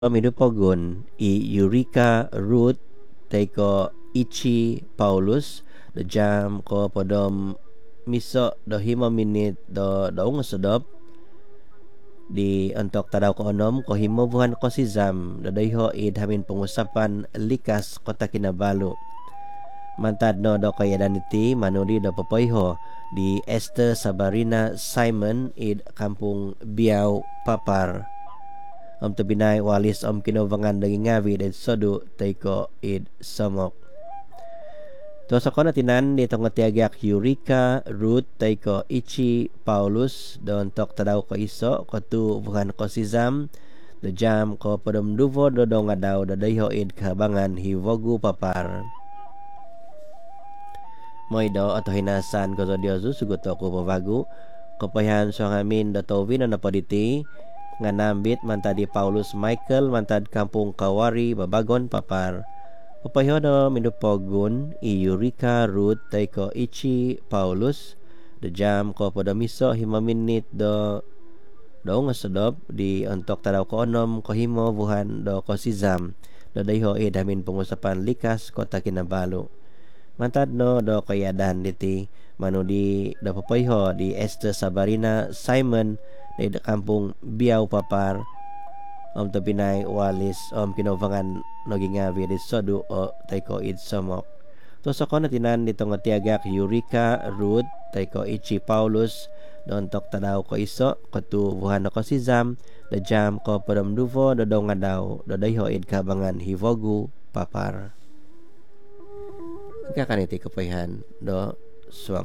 Midupogon i Eureka Ruth teko Ichi Paulus the jam ko podom miso do himo minit do daung sedap di untuk tadaw ko onom ko himo buhan ko si Zam do dayho id hamin pengusapan likas kota Kinabalu mantad no do kaya daniti manudi do popoyho di Esther Sabarina Simon id kampung Biau Papar tabinay walis kinovangan daging ngawi dan sodu tayko id somok. To sa kono tinan dito nga tiagak Eureka Ruth tayko Ichi Paulus don tok tadaw ko iso ko tu bukan ko si Zam do jam ko podom duvo do nga daw do dayho id kabangan hiwogu papar. Moido ato hinasan ko so Diosu suguto ko pavagu kapayan so ngamin do tovin na napaditi nga nambit mantad di Paulus Michael mantad kampung Kawari Babagon Papar papayodo minupogun i Eureka Ruth tayko Ichi Paulus the jam ko podomiso himaminit do nga sedop di untuk tadaw ko onom ko himo buhan do ko si Zam do dayho damin pengusapan likas kota Kinabalu mantad no do kayadahan diti manudi do papayho di Esther Sabarina Simon di kampung Biau Papar tabinay walis kinovangan nogingawi di sodu o tayko id somok to sa kono tinan dito nga tiagak Eureka Ruth tayko Ichi Paulus don tok tadaw ko iso katu buhan ko si Zam da jam ko podom duvo do nga daw do dayho id kabangan hiwogu papar kakaniti kapayhan do swak